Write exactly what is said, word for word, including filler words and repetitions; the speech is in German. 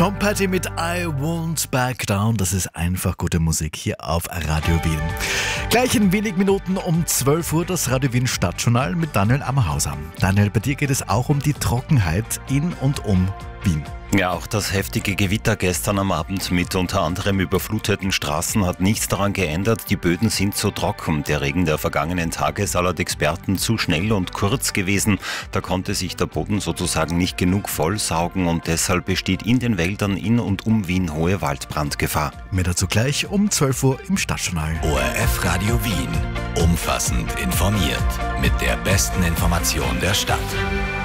Tom Petty mit I Won't Back Down. Das ist einfach gute Musik hier auf Radio Wien. Gleich in wenigen Minuten um zwölf Uhr das Radio Wien Stadtjournal mit Daniel Ammerhauser. Daniel, bei dir geht es auch um die Trockenheit in und um Wien. Ja, auch das heftige Gewitter gestern am Abend mit unter anderem überfluteten Straßen hat nichts daran geändert. Die Böden sind so trocken. Der Regen der vergangenen Tage ist laut Experten zu schnell und kurz gewesen. Da konnte sich der Boden sozusagen nicht genug vollsaugen und deshalb besteht in den Wäldern in und um Wien hohe Waldbrandgefahr. Mehr dazu gleich um zwölf Uhr im Stadtjournal. O R F Radio Wien. Umfassend informiert. Mit der besten Information der Stadt.